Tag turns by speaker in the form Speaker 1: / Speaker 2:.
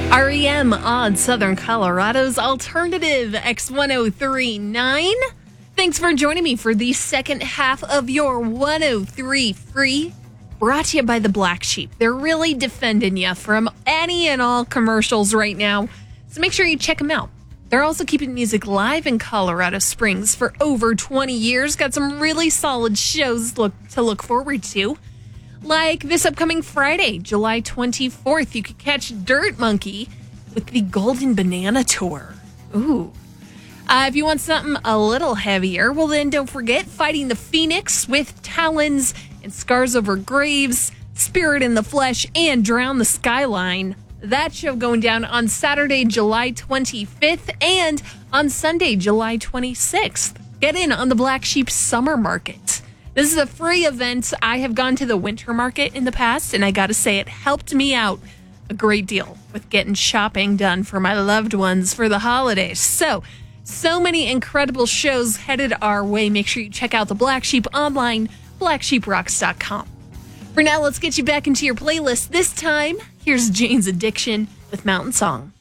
Speaker 1: REM on Southern Colorado's Alternative X1039. Thanks for joining me for the second half of your 103 Free, brought to you by the Black Sheep. They're really defending you from any and all commercials right now, so make sure you check them out. They're also keeping music live in Colorado Springs for over 20 years. Got some really solid shows to look forward to. Like this upcoming Friday, July 24th, you could catch Dirt Monkey with the Golden Banana Tour. Ooh. If you want something a little heavier, well then don't forget Fighting the Phoenix with Talons and Scars Over Graves, Spirit in the Flesh, and Drown the Skyline. That show going down on Saturday, July 25th, and on Sunday, July 26th. Get in on the Black Sheep Summer Market. This is a free event. I have gone to the winter market in the past, and I gotta say it helped me out a great deal with getting shopping done for my loved ones for the holidays. So many incredible shows headed our way. Make sure you check out the Black Sheep online, blacksheeprocks.com. For now, let's get you back into your playlist. This time, here's Jane's Addiction with Mountain Song.